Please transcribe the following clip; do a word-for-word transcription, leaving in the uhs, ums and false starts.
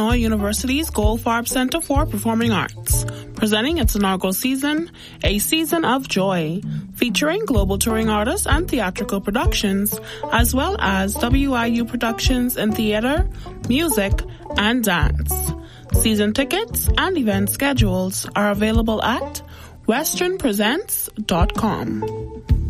Illinois University's Goldfarb Center for Performing Arts, presenting its inaugural season, A Season of Joy, featuring global touring artists and theatrical productions, as well as W I U productions in theater, music, and dance. Season tickets and event schedules are available at western presents dot com.